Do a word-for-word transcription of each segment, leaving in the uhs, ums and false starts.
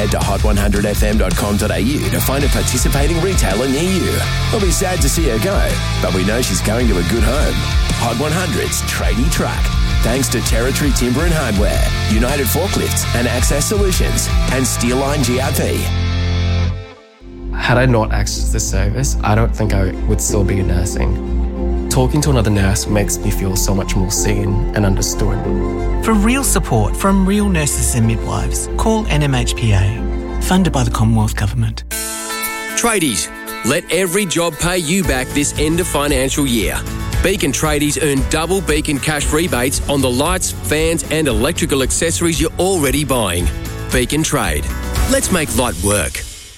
head to hot one hundred f m dot com dot a u to find a participating retailer near you. We'll be sad to see her go, but we know she's going to a good home. Hot one hundred's Tradie Truck. Thanks to Territory Timber and Hardware, United Forklifts and Access Solutions, and Steelline G R P. Had I not accessed this service, I don't think I would still be nursing. Talking to another nurse makes me feel so much more seen and understood. For real support from real nurses and midwives, call N M H P A, funded by the Commonwealth Government. Tradies, let every job pay you back this end of financial year. Beacon Tradies earn double Beacon cash rebates on the lights, fans and electrical accessories you're already buying. Beacon Trade. Let's make light work.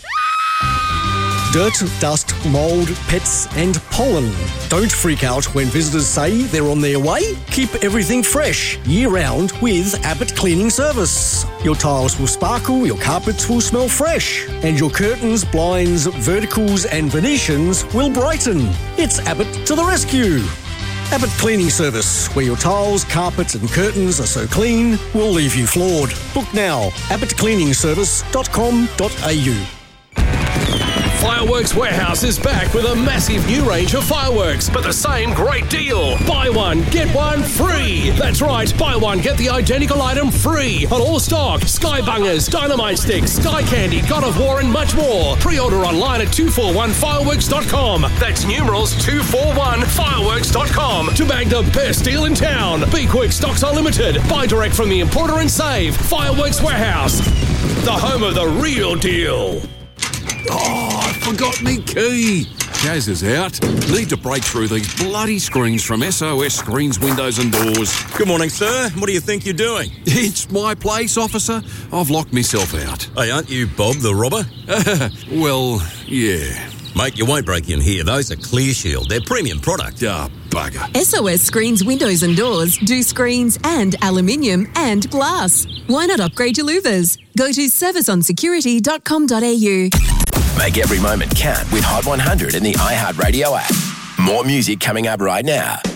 Dirt, dust, mould, pets and pollen. Don't freak out when visitors say they're on their way. Keep everything fresh year-round with Abbott Cleaning Service. Your tiles will sparkle, your carpets will smell fresh, and your curtains, blinds, verticals and Venetians will brighten. It's Abbott to the rescue. Abbott Cleaning Service, where your tiles, carpets and curtains are so clean, we'll leave you floored. Book now, abbott cleaning service dot com dot a u. Fireworks Warehouse is back with a massive new range of fireworks, but the same great deal. Buy one, get one free. That's right, buy one, get the identical item free on all stock. Sky Bungers, Dynamite Sticks, Sky Candy, God of War and much more. Pre-order online at two four one fireworks dot com. That's numerals two four one fireworks dot com to bag the best deal in town. Be quick, stocks are limited. Buy direct from the importer and save. Fireworks Warehouse, the home of the real deal. Oh, I forgot me key. Jazz is out. Need to break through these bloody screens from S O S Screens, Windows and Doors. Good morning, sir. What do you think you're doing? It's my place, officer. I've locked myself out. Hey, aren't you Bob the robber? Well, yeah. Mate, you won't break in here. Those are Clear Shield. They're premium product. Ah, bugger. S O S Screens, Windows and Doors do screens and aluminium and glass. Why not upgrade your louvers? Go to service on security dot com dot a u. Make every moment count with Hot one hundred in the iHeartRadio app. More music coming up right now.